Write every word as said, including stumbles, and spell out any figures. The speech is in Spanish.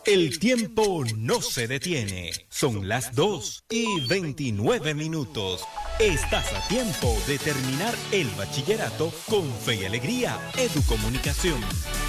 El tiempo no se detiene. Son las dos y veintinueve minutos. Estás a tiempo de terminar el bachillerato con Fe y Alegría Educomunicación.